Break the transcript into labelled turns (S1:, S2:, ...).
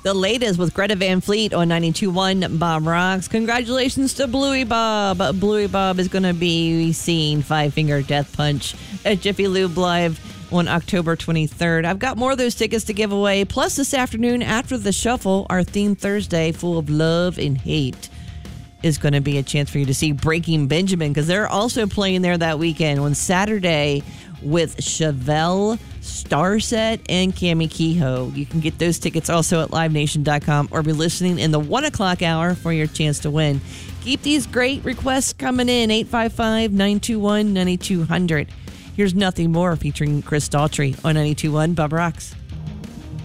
S1: The latest with Greta Van Fleet on 92.1 Bob Rocks. Congratulations to Bluey Bob. Bluey Bob is going to be seeing Five Finger Death Punch at Jiffy Lube Live on October 23rd. I've got more of those tickets to give away. Plus, this afternoon after the shuffle, our theme Thursday full of love and hate is going to be a chance for you to see Breaking Benjamin, because they're also playing there that weekend on Saturday with Chevelle, Starset, and Cammie Kehoe. You can get those tickets also at livenation.com or be listening in the 1 o'clock hour for your chance to win. Keep these great requests coming in, 855-921-9200. Here's Nothing More featuring Chris Daughtry on 92.1 Bob Rocks.